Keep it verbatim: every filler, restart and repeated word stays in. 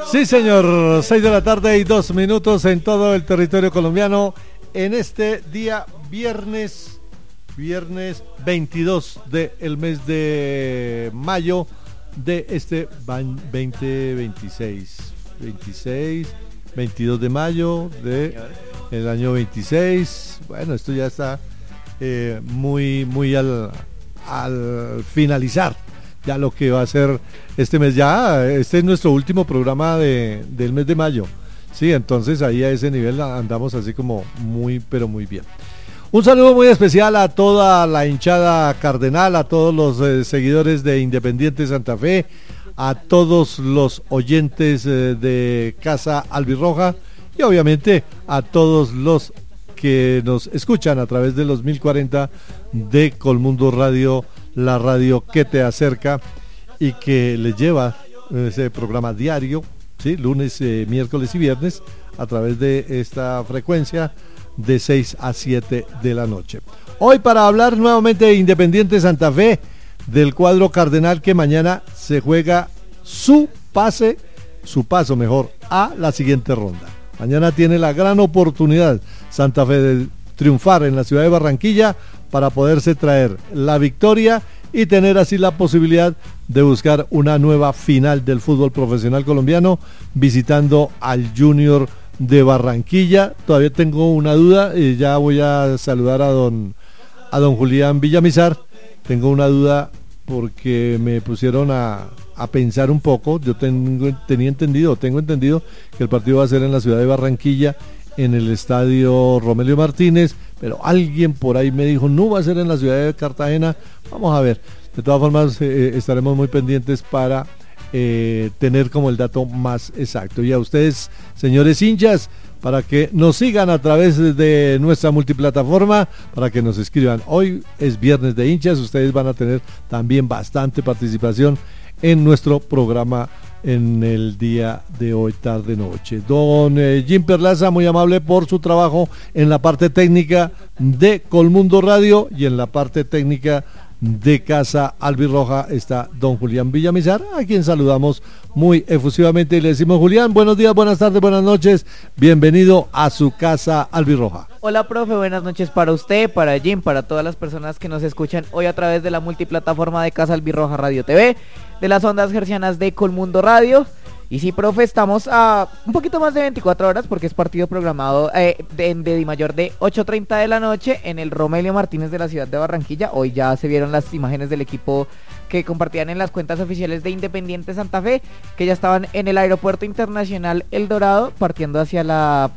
Sí, señor, seis de la tarde y dos minutos en todo el territorio colombiano en este día viernes, viernes veintidós del mes de mayo de este veinte veintiséis, veintiséis, veintidós de mayo de el año veintiséis. Bueno, esto ya está eh, muy, muy al, al finalizar. Ya lo que va a ser este mes, ya este es nuestro último programa de, del mes de mayo, sí, entonces ahí a ese nivel andamos así como muy, pero muy bien. Un saludo muy especial a toda la hinchada cardenal, a todos los eh, seguidores de Independiente Santa Fe, a todos los oyentes eh, de Casa Albirroja y obviamente a todos los que nos escuchan a través de los mil cuarenta de Colmundo Radio, la radio que te acerca y que le lleva ese programa diario, ¿sí? Lunes, eh, miércoles y viernes a través de esta frecuencia de seis a siete de la noche. Hoy para hablar nuevamente de Independiente Santa Fe, del cuadro cardenal que mañana se juega su pase, su paso mejor, a la siguiente ronda. Mañana tiene la gran oportunidad Santa Fe de triunfar en la ciudad de Barranquilla para poderse traer la victoria y tener así la posibilidad de buscar una nueva final del fútbol profesional colombiano visitando al Junior de Barranquilla. Todavía tengo una duda y ya voy a saludar a don a don Julián Villamizar. Tengo una duda porque me pusieron a, a pensar un poco. Yo tengo, tenía entendido, tengo entendido que el partido va a ser en la ciudad de Barranquilla, en el estadio Romelio Martínez, pero alguien por ahí me dijo, no, va a ser en la ciudad de Cartagena. Vamos a ver, de todas formas eh, estaremos muy pendientes para eh, tener como el dato más exacto. Y a ustedes, señores hinchas, para que nos sigan a través de nuestra multiplataforma, para que nos escriban. Hoy es viernes de hinchas, ustedes van a tener también bastante participación en nuestro programa en el día de hoy, tarde noche. Don eh, Jim Perlaza, muy amable por su trabajo en la parte técnica de Colmundo Radio, y en la parte técnica de Casa Albirroja está don Julián Villamizar, a quien saludamos muy efusivamente y le decimos: Julián, buenos días, buenas tardes, buenas noches, bienvenido a su Casa Albirroja. Hola, profe, buenas noches para usted, para Jim, para todas las personas que nos escuchan hoy a través de la multiplataforma de Casa Albirroja Radio T V, de las ondas hercianas de Colmundo Radio. Y sí, profe, estamos a un poquito más de veinticuatro horas porque es partido programado eh, de, de Dimayor de ocho treinta de la noche en el Romelio Martínez de la ciudad de Barranquilla. Hoy ya se vieron las imágenes del equipo que compartían en las cuentas oficiales de Independiente Santa Fe, que ya estaban en el Aeropuerto Internacional El Dorado partiendo hacia la